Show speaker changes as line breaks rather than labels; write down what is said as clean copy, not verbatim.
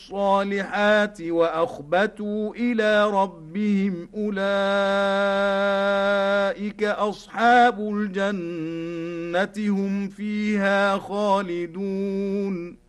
الصالحات وأخبتوا إلى ربهم أولئك أصحاب الجنة هم فيها خالدون